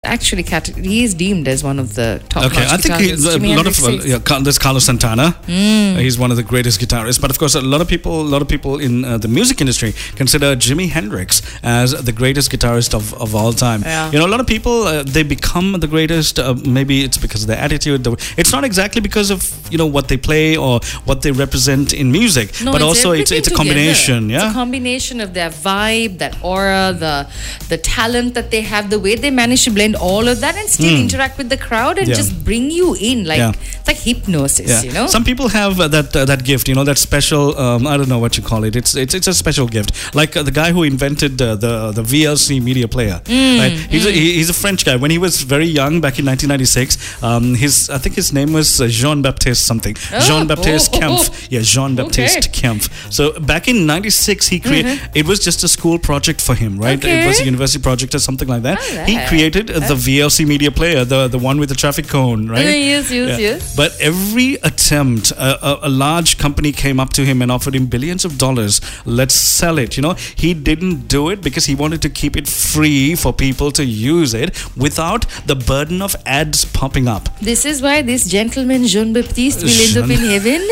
Actually, he is deemed as one of the top. Okay, I think there's Carlos Santana. He's one of the greatest guitarists. But of course, a lot of people in the music industry consider Jimi Hendrix as the greatest guitarist of all time. Yeah. You know, a lot of people they become the greatest. Maybe it's because of their attitude. It's not exactly because of what they play or what they represent in music, no, but also it's a combination. Together. Yeah, it's a combination of their vibe, that aura, the talent that they have, the way they manage to blend all of that and still interact with the crowd and just bring you in it's like hypnosis. Yeah. Some people have that gift, that special. I don't know what you call it. It's a special gift. Like the guy who invented the VLC media player. Right? He's a French guy. When he was very young, back in 1996, I think his name was Jean-Baptiste something. Jean-Baptiste Kempf. Yeah, Jean-Baptiste Kempf. So back in 96, he created. It was just a school project for him, right? Okay. It was a university project or something like that. He created the VLC media player, the one with the traffic cone, right? Yes. But every attempt, a large company came up to him and offered him billions of dollars. Let's sell it. He didn't do it because he wanted to keep it free for people to use it without the burden of ads popping up. This is why this gentleman Jean-Baptiste will end up in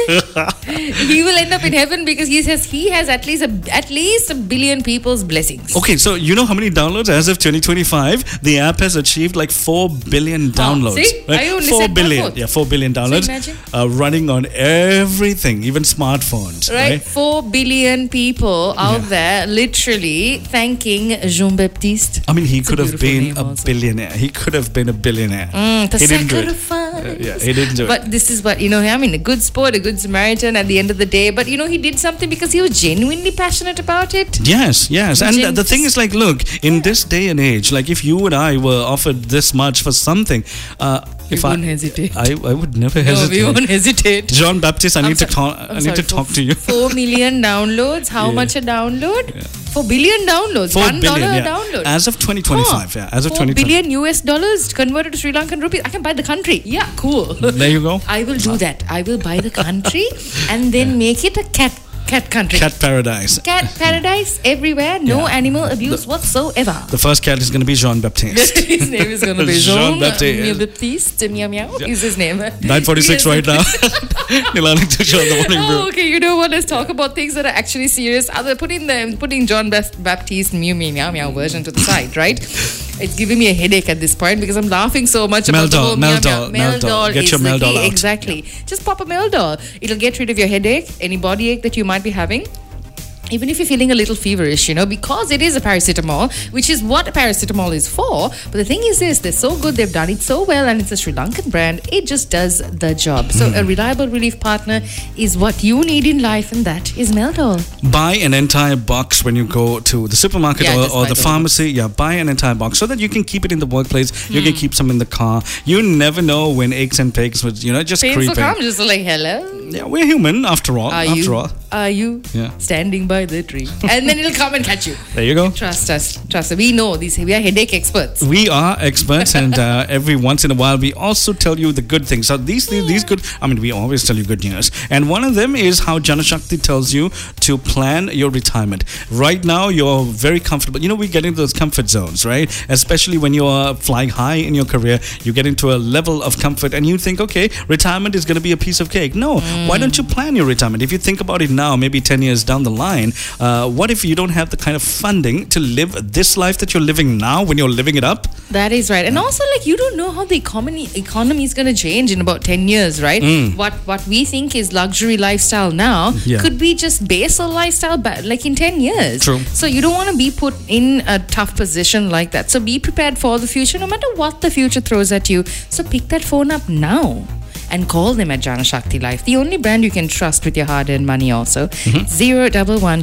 heaven. He will end up in heaven because he has at least a billion people's blessings. Okay, so you know how many downloads as of 2025? The app has achieved like 4 billion downloads. See? Right? I only 4 said billion. 1/4. Yeah, 4 billion downloads. So running on everything, even smartphones. Right? 4 billion people out there literally thanking Jean-Baptiste. I mean, he could have been a also. billionaire. He could have been a billionaire. The He didn't do it. sacrifice. He didn't do it. But this is what, a good sport, a good Samaritan at the end of the day. But, he did something because he was genuinely passionate about it. Yes. And the thing is, look, in this day and age, if you and I were offered this much for something, We won't hesitate. I would never hesitate. No, we won't hesitate. Jean-Baptiste, I need to talk to you. 4 million downloads. How much a download? 4 billion downloads. $1 a download. As of 2025, As of 4 billion US dollars converted to Sri Lankan rupees. I can buy the country. Yeah, cool. There you go. I will do that. I will buy the country and then make it a cat country. Cat paradise. Cat paradise everywhere. No animal abuse whatsoever. The first cat is going to be Jean-Baptiste. His name is going to be Jean-Baptiste. Meow meow is his name. 9:46 right now. You're learning to show the morning brew. Okay, you know what? Let's talk about things that are actually serious. Putting Jean-Baptiste meow meow version to the side, right? It's giving me a headache at this point because I'm laughing so much about the whole Meldol. Get your Meldol out. Exactly. Just pop a Meldol. It'll get rid of your headache, any body ache that you might be having. Even if you're feeling a little feverish, because it is a paracetamol, which is what a paracetamol is for. But the thing is this, they're so good, they've done it so well, and it's a Sri Lankan brand, it just does the job. So a reliable relief partner is what you need in life, and that is Meldol. Buy an entire box when you go to the supermarket or the pharmacy. Yeah, buy an entire box so that you can keep it in the workplace. You can keep some in the car. You never know when aches and pains would, just Pains creeping. will come, just like, hello. Yeah, we're human after all. Are you standing by the tree? And then it'll come and catch you. There you go. Trust us. We know these. We are headache experts. We are experts, and every once in a while we also tell you the good things. So these good. I mean, we always tell you good news, and one of them is how Janashakti tells you to plan your retirement. Right now, you're very comfortable. We get into those comfort zones, right? Especially when you're flying high in your career, you get into a level of comfort, and you think, okay, retirement is going to be a piece of cake. No, why don't you plan your retirement? If you think about it now, maybe 10 years down the line, what if you don't have the kind of funding to live this life that you're living now when you're living it up? That is right. And also, you don't know how the economy is going to change in about 10 years, right? What we think is luxury lifestyle now could be just basal lifestyle in 10 years. True. So you don't want to be put in a tough position like that. So be prepared for the future, no matter what the future throws at you. So pick that phone up now and call them at Janashakti Life, the only brand you can trust with your hard-earned money also. 011